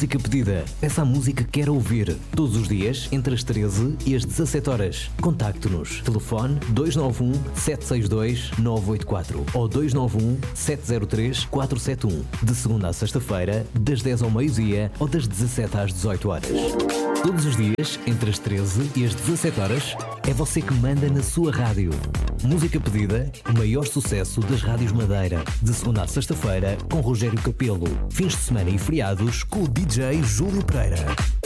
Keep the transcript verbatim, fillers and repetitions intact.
Música pedida. Peça a música que quer ouvir. Todos os dias, entre as treze e as dezassete horas. Contacte-nos. Telefone dois nove um, sete seis dois, nove oito quatro ou dois nove um, sete zero três, quatro sete um. De segunda a sexta-feira, das dez ao meio-dia ou das dezassete às dezoito horas. Todos os dias, entre as treze e as dezassete horas, é você que manda na sua rádio. Música pedida, o maior sucesso das rádios Madeira. De segunda a sexta-feira, com Rogério Capelo. Fins de semana e feriados, com o D J Júlio Pereira.